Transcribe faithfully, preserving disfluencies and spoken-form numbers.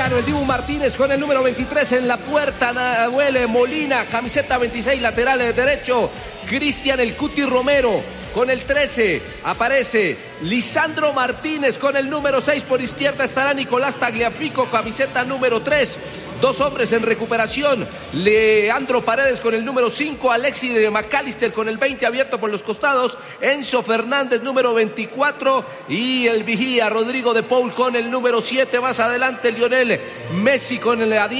mexicano, el Dibu Martínez con el número veintitrés en la puerta, Nahuel Molina, camiseta veintiséis, lateral derecho, Cristian El Cuti Romero con el trece, aparece Lisandro Martínez con el número seis, por izquierda estará Nicolás Tagliafico, camiseta número tres, dos hombres en recuperación, Leandro Paredes con el número cinco, Alexis de McAllister con el veinte abierto por los costados, Enzo Fernández número veinticuatro y el vigía Rodrigo de Paul con el número siete, más adelante Lionel Messi con el